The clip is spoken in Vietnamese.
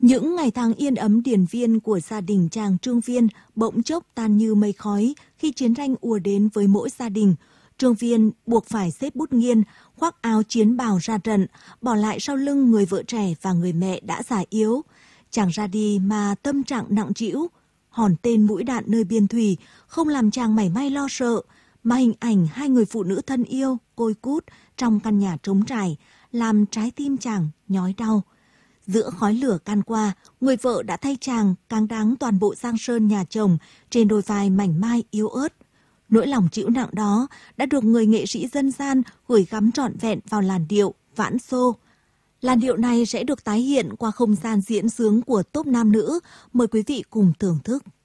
Những ngày tháng yên ấm điển viên của gia đình chàng Trương Viên bỗng chốc tan như mây khói khi chiến tranh ùa đến với mỗi gia đình. Trương Viên buộc phải xếp bút nghiên, khoác áo chiến bào ra trận, bỏ lại sau lưng người vợ trẻ và người mẹ đã già yếu. Chàng ra đi mà tâm trạng nặng trĩu, hòn tên mũi đạn nơi biên thùy không làm chàng mảy may lo sợ, mà hình ảnh hai người phụ nữ thân yêu, côi cút trong căn nhà trống trải làm trái tim chàng nhói đau. Giữa khói lửa can qua, người vợ đã thay chàng cáng đáng toàn bộ giang sơn nhà chồng trên đôi vai mảnh mai yếu ớt. Nỗi lòng trĩu nặng đó đã được người nghệ sĩ dân gian gửi gắm trọn vẹn vào làn điệu vãn xô. Làn điệu này sẽ được tái hiện qua không gian diễn xướng của tốp nam nữ. Mời quý vị cùng thưởng thức.